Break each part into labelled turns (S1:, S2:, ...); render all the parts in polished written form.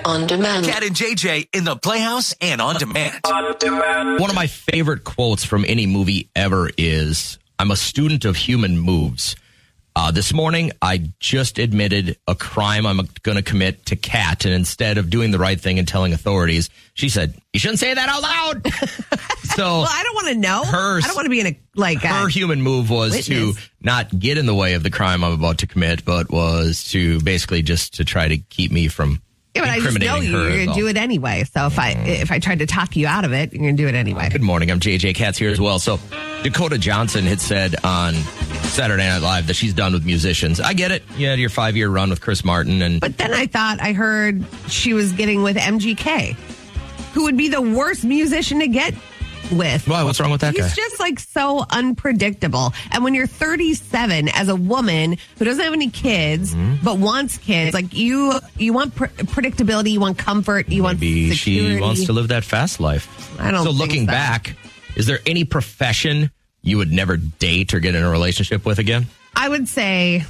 S1: On demand.
S2: Cat and JJ in the Playhouse and on demand.
S3: One of my favorite quotes from any movie ever is, "I'm a student of human moves." This morning, I just admitted a crime I'm going to commit to Kat, and instead of doing the right thing and telling authorities, she said, "You shouldn't say that out loud." So,
S4: well, I don't want to know. I don't want to be in
S3: her human move was
S4: witness.
S3: to not get in the way of the crime I'm about to commit, but was to basically just to try to keep me from
S4: Yeah, but I just know you're going to do it anyway. So if I tried to talk you out of it, you're going to do it anyway.
S3: Good morning. I'm JJ. Kat's here as well. So Dakota Johnson had said on Saturday Night Live that she's done with musicians. I get it. You had your 5-year run with Chris Martin.
S4: But then I heard she was getting with MGK, who would be the worst musician to get with.
S3: Why? What's wrong with that guy?
S4: He's just so unpredictable. And when you're 37 as a woman who doesn't have any kids but wants kids, you want predictability, you want comfort, you want security.
S3: She wants to live that fast life.
S4: I don't.
S3: So looking back, is there any profession you would never date or get in a relationship with again? I
S4: would say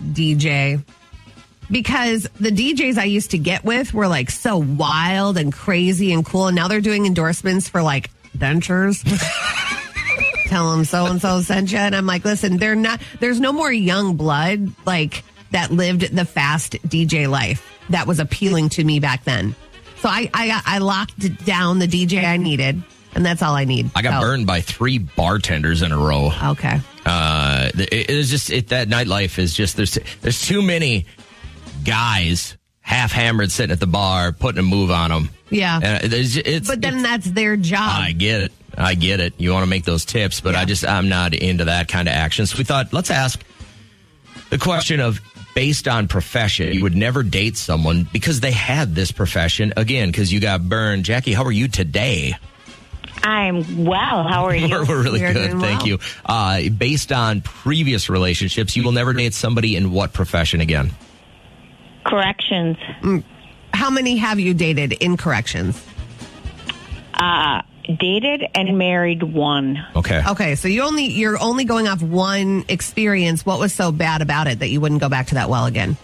S4: DJ. Because the DJs I used to get with were so wild and crazy and cool, and now they're doing endorsements for dentures. Tell them so-and-so sent you. And I'm like, listen, there's no more young blood that lived the fast DJ life that was appealing to me back then. So I locked down the DJ I needed, and that's all I need.
S3: I got burned by 3 bartenders in a row.
S4: Okay.
S3: It is just that nightlife is just there's too many guys half hammered sitting at the bar putting a move on them.
S4: Yeah. But then that's their job.
S3: I get it. You want to make those tips, but I'm not into that kind of action. So we thought, let's ask the question of, based on profession, you would never date someone because they had this profession, again, because you got burned. Jackie, how are you today?
S5: I'm well. How are you?
S3: We're really good. Thank you. Based on previous relationships, you will never date somebody in what profession again?
S5: Corrections.
S4: How many have you dated in corrections?
S5: Dated and married 1.
S3: Okay.
S4: So you're only going off one experience. What was so bad about it that you wouldn't go back to that well again?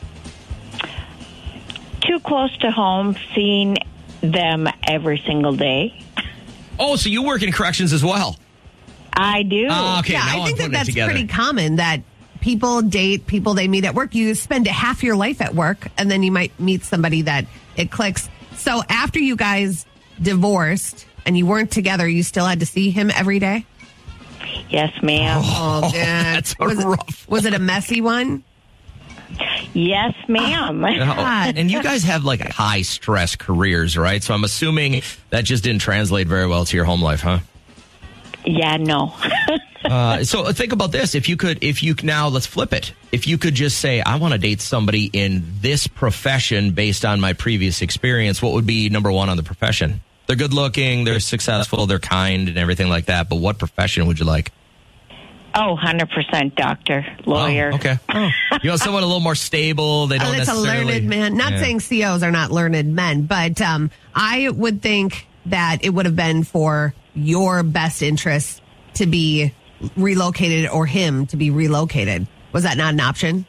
S5: Too close to home, seeing them every single day.
S3: Oh, so you work in corrections as well?
S5: I do.
S3: Oh, okay.
S4: Yeah,
S3: now
S4: I think that's
S3: together.
S4: pretty common that people date people they meet at work. You spend half your life at work, and then you might meet somebody that it clicks. So after you guys divorced and you weren't together, you still had to see him every day?
S5: Yes, ma'am.
S4: Oh,
S3: that's rough.
S4: Was it a messy one?
S5: Yes, ma'am.
S3: And you guys have high stress careers, right? So I'm assuming that just didn't translate very well to your home life, huh?
S5: Yeah, no.
S3: So think about this. Now let's flip it. If you could just say, I want to date somebody in this profession based on my previous experience, what would be number 1 on the profession? They're good looking, they're successful, they're kind and everything like that. But what profession would you like?
S5: Oh, 100% doctor, lawyer.
S3: Oh, okay. You want someone a little more stable. They don't
S4: that's
S3: necessarily.
S4: A learned man. Not saying COs are not learned men, but I would think that it would have been for your best interest to be relocated or him to be relocated. Was that not an option?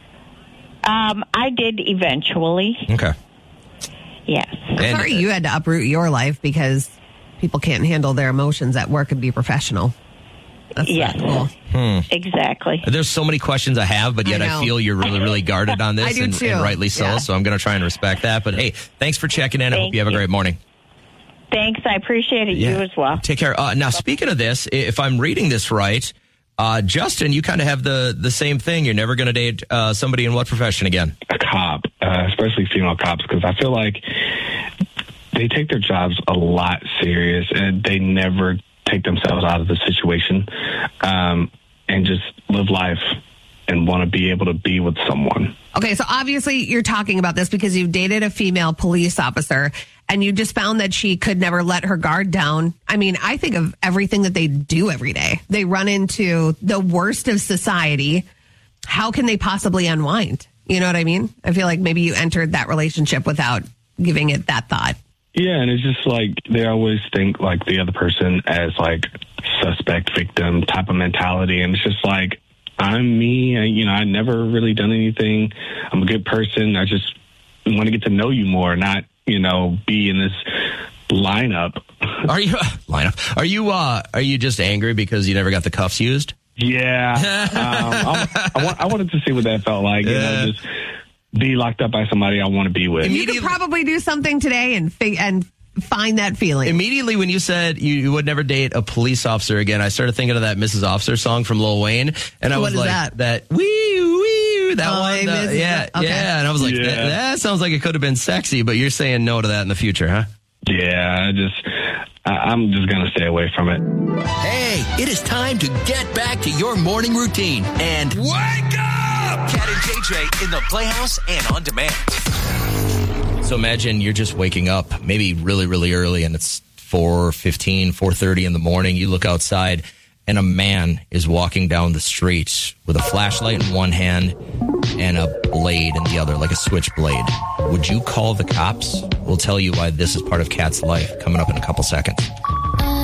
S5: I did eventually.
S3: Okay.
S5: Yes.
S4: I'm sorry you had to uproot your life because people can't handle their emotions at work and be professional. That's
S5: yes.
S4: Cool.
S5: Exactly.
S3: There's so many questions I have, but yet I feel you're really, really guarded on this.
S4: I do too.
S3: And rightly so.
S4: Yeah.
S3: So I'm going to try and respect that. But hey, thanks for checking in. I hope you have a great morning.
S5: Thanks. I appreciate it. You as well.
S3: Take care. Now, speaking of this, if I'm reading this right, Justin, you kind of have the same thing. You're never going to date somebody in what profession again?
S6: A cop, especially female cops, because I feel like they take their jobs a lot serious and they never take themselves out of the situation and just live life and want to be able to be with someone.
S4: Okay, so obviously you're talking about this because you've dated a female police officer and you just found that she could never let her guard down. I mean, I think of everything that they do every day. They run into the worst of society. How can they possibly unwind? You know what I mean? I feel like maybe you entered that relationship without giving it that thought.
S6: Yeah, and it's just they always think the other person as suspect, victim type of mentality. And it's just I'm me. I never really done anything. I'm a good person. I just want to get to know you more, not be in this lineup.
S3: Are you just angry because you never got the cuffs used?
S6: Yeah. I wanted to see what that felt like. Just be locked up by somebody I want to be with.
S4: You could probably do something today and find that feeling.
S3: Immediately when you said you would never date a police officer again, I started thinking of that Mrs. Officer song from Lil Wayne, and I was like, that wee that one, yeah, and I was like, that sounds like it could have been sexy, but you're saying no to that in the future, huh?
S6: Yeah, I'm just gonna stay away from it.
S1: Hey, it is time to get back to your morning routine and wake up!
S2: Cat and JJ in the Playhouse and on demand.
S3: So imagine you're just waking up, maybe really, really early, and it's 4:15, 4:30 in the morning. You look outside, and a man is walking down the street with a flashlight in one hand and a blade in the other, like a switchblade. Would you call the cops? We'll tell you why this is part of Cat's life coming up in a couple seconds.